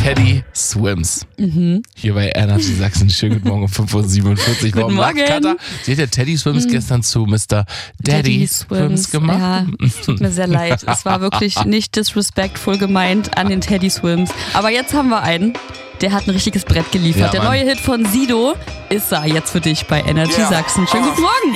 Teddy Swims. Hier bei Energy Sachsen. Schönen guten Morgen um 5.47 Uhr. Guten Morgen. Sie hat ja Teddy Swims gestern zu Mr. Daddy Swims gemacht. Ja, es tut mir sehr leid. Es war wirklich nicht disrespectful gemeint an den Teddy Swims. Aber jetzt haben wir einen, der hat ein richtiges Brett geliefert. Ja, der Mann. neue Hit von Sido ist da jetzt für dich bei Energy Sachsen. Schönen guten Morgen.